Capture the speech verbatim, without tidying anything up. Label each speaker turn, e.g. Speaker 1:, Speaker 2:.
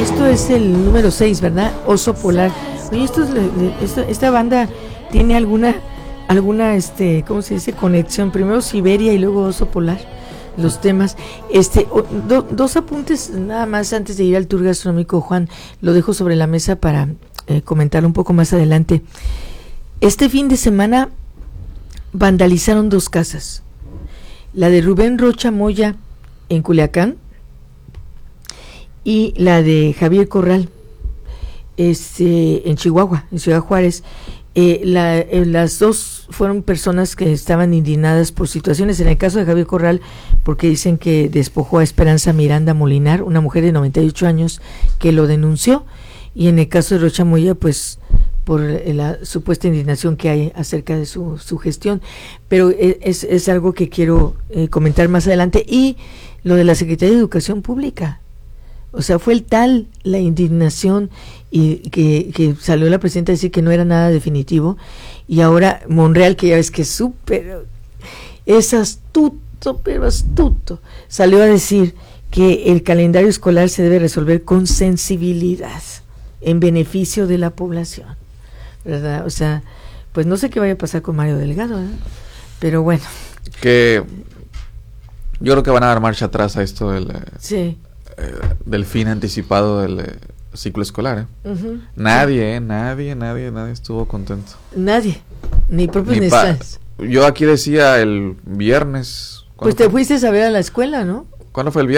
Speaker 1: Esto es el número seis, ¿verdad? Oso Polar. Oye, esto es, esta, esta banda tiene alguna, alguna, este, ¿cómo se dice? Conexión. Primero Siberia y luego Oso Polar. Los temas. Este, do, dos apuntes nada más antes de ir al tour gastronómico, Juan. Lo dejo sobre la mesa para eh, comentar un poco más adelante. Este fin de semana vandalizaron dos casas. La de Rubén Rocha Moya en Culiacán y la de Javier Corral este, en Chihuahua, en Ciudad Juárez. Eh, la, eh, las dos fueron personas que estaban indignadas por situaciones. En el caso de Javier Corral, porque dicen que despojó a Esperanza Miranda Molinar, una mujer de noventa y ocho años que lo denunció, y en el caso de Rocha Moya, pues por la supuesta indignación que hay acerca de su, su gestión. Pero es, es algo que quiero eh, comentar más adelante. Y lo de la Secretaría de Educación Pública, o sea, fue el tal la indignación y que, que salió la presidenta a decir que no era nada definitivo, y ahora Monreal, que ya ves que es súper, es astuto, pero astuto, salió a decir que el calendario escolar se debe resolver con sensibilidad, en beneficio de la población, ¿verdad? O sea, pues no sé qué vaya a pasar con Mario Delgado, ¿eh? Pero bueno.
Speaker 2: Que yo creo que van a dar marcha atrás a esto del...
Speaker 1: Sí.
Speaker 2: Eh, del fin anticipado del eh, ciclo escolar. ¿eh?
Speaker 1: Uh-huh.
Speaker 2: Nadie, eh, nadie, nadie, nadie estuvo contento.
Speaker 1: Nadie, ni propios ni
Speaker 2: pa-
Speaker 1: estatales.
Speaker 2: Yo aquí decía el viernes.
Speaker 1: Pues te fuiste a ver a la escuela, ¿no?
Speaker 2: ¿Cuándo fue el viernes?